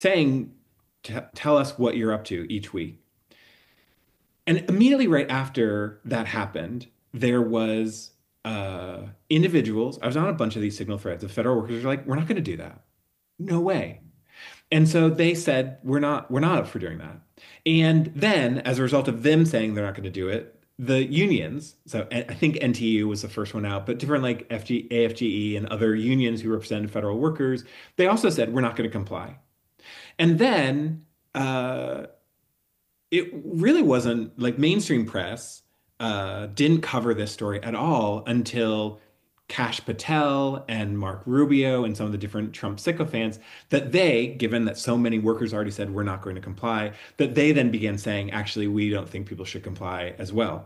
saying, tell us what you're up to each week. And immediately right after that happened, there was individuals. I was on a bunch of these signal threads of federal workers who were like, we're not going to do that. No way. And so they said, we're not up for doing that. And then, as a result of them saying they're not going to do it, the unions, so I think NTU was the first one out, but different like AFGE and other unions who represent federal workers, they also said, we're not going to comply. And then it really wasn't like mainstream press didn't cover this story at all until Kash Patel and Mark Rubio and some of the different Trump sycophants that they, given that so many workers already said we're not going to comply, that they then began saying, actually, we don't think people should comply as well.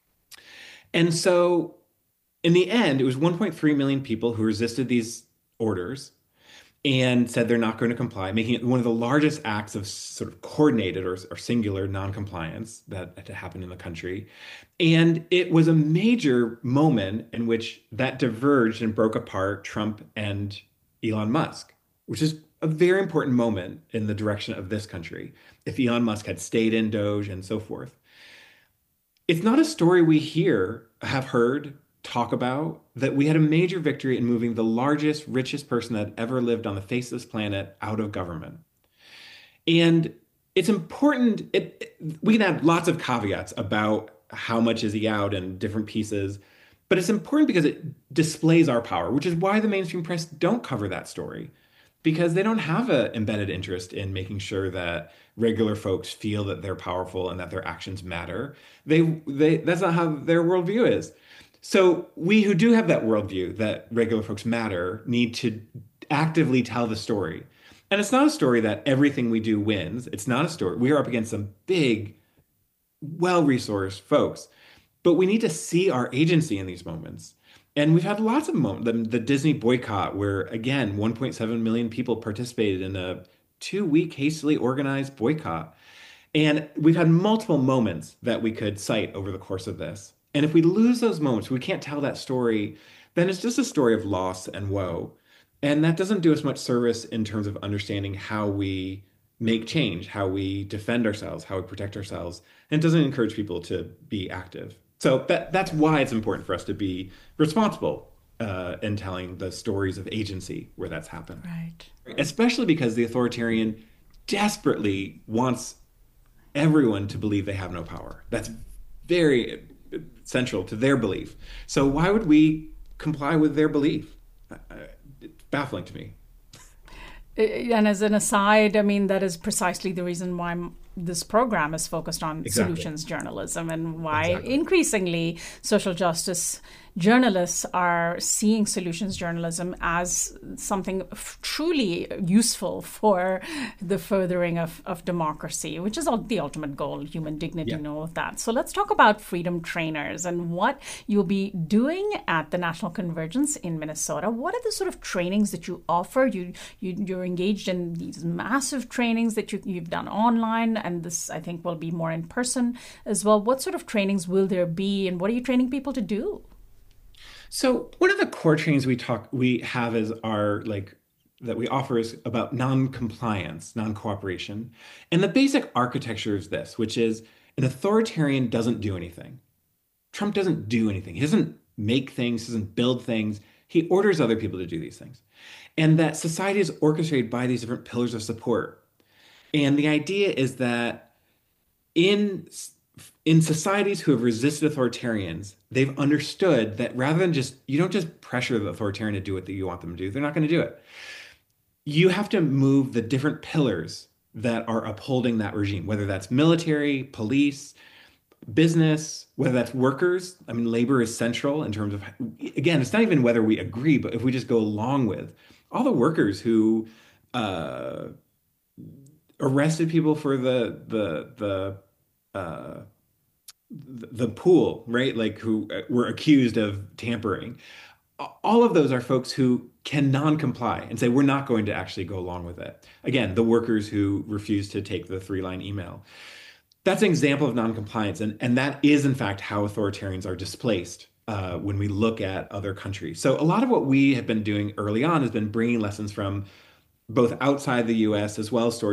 And so in the end, it was 1.3 million people who resisted these orders and said they're not going to comply, making it one of the largest acts of sort of coordinated or singular noncompliance that had happened in the country. And it was a major moment in which that diverged and broke apart Trump and Elon Musk, which is a very important moment in the direction of this country. If Elon Musk had stayed in Doge and so forth. It's not a story we have heard, talk about, that we had a major victory in moving the largest, richest person that ever lived on the face of this planet out of government. And it's important, we can have lots of caveats about how much is he out and different pieces, but it's important because it displays our power, which is why the mainstream press don't cover that story, because they don't have an embedded interest in making sure that regular folks feel that they're powerful and that their actions matter. That's not how their worldview is. So we who do have that worldview that regular folks matter need to actively tell the story. And it's not a story that everything we do wins. It's not a story. We are up against some big, well-resourced folks, but we need to see our agency in these moments. And we've had lots of moments. The Disney boycott, where again, 1.7 million people participated in a 2-week hastily organized boycott. And we've had multiple moments that we could cite over the course of this. And if we lose those moments, we can't tell that story, then it's just a story of loss and woe. And that doesn't do us much service in terms of understanding how we make change, how we defend ourselves, how we protect ourselves. And it doesn't encourage people to be active. So that's why it's important for us to be responsible in telling the stories of agency where that's happened. Right. Especially because the authoritarian desperately wants everyone to believe they have no power. That's very central to their belief. So why would we comply with their belief? It's baffling to me. And as an aside, I mean, that is precisely the reason why this program is focused on Exactly. solutions journalism, and why Exactly. increasingly social justice journalists are seeing solutions journalism as something truly useful for the furthering of democracy, which is the ultimate goal, human dignity, Yeah. and all of that. So let's talk about Freedom Trainers and what you'll be doing at the National Convergence in Minnesota. What are the sort of trainings that you offer? You're engaged in these massive trainings that you've done online, and this, I think, will be more in person as well. What sort of trainings will there be, and what are you training people to do? So one of the core trainings we have is our like that we offer is about non-compliance, non-cooperation. And the basic architecture is this, which is an authoritarian doesn't do anything. Trump doesn't do anything. He doesn't make things, doesn't build things. He orders other people to do these things. And that society is orchestrated by these different pillars of support. And the idea is that in in societies who have resisted authoritarians, they've understood that rather than just you don't just pressure the authoritarian to do what you want them to do, they're not going to do it. You have to move the different pillars that are upholding that regime, whether that's military, police, business, whether that's workers. I mean, labor is central in terms of, again, it's not even whether we agree, but if we just go along with all the workers who uh, arrested people for uh, the pool, right? Like who were accused of tampering. All of those are folks who can non-comply and say, we're not going to actually go along with it. Again, the workers who refuse to take the 3-line email. That's an example of non-compliance. And that is, in fact, how authoritarians are displaced when we look at other countries. So a lot of what we have been doing early on has been bringing lessons from both outside the US as well as stories